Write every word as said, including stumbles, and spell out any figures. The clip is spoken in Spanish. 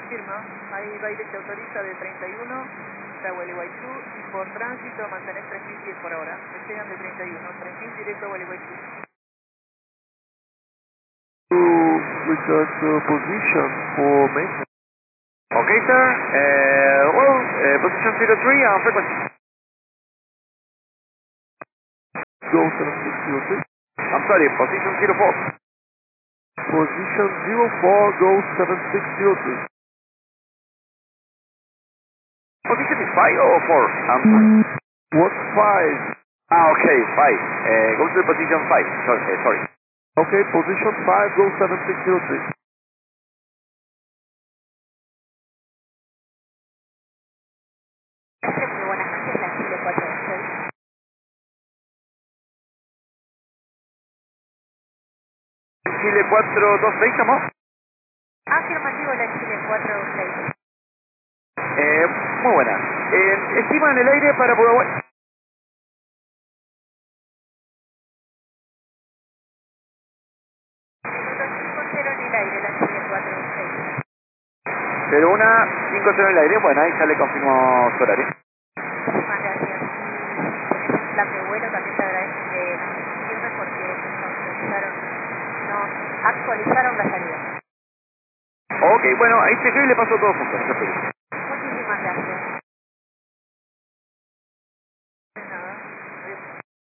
confirma. Ahí Baile se autoriza de treinta y uno hasta Gualeguaychú y por tránsito mantener tres mil pies por hora. Despegan de treinta y uno, tres mil directo a Gualeguaychú. To return to position for maintenance. Okay, sir. Uh, well, uh, position zero three on frequency. Go seven six zero three. I'm sorry, position zero four. Position zero four, go seven six zero three. Position is five or four? I'm sorry. What's five? Ah, okay, five. Uh, go to the position five. Sorry, uh, sorry. Okay, position five, go seven six zero three. Muy buenas noches, la Chile cuatro dos seis. Chile cuatro dos seis, ¿estamos? Afirmativo, la Chile cuatro dos seis. Eh, muy buena. Eh, estima en el aire para Pudahuel. Minuto cinco cero en el aire, la Chile cuatro dos seis. cero uno cinco cero en el aire. Bueno, ahí ya le confirmo su horario. Muchísimas gracias. Y si tenés un plan de vuelo, también te agradezco que nos confirmes porque nos autorizaron, nos actualizaron la salida. Ok, bueno, ahí chequeo y le paso todo junto. No se preocupe.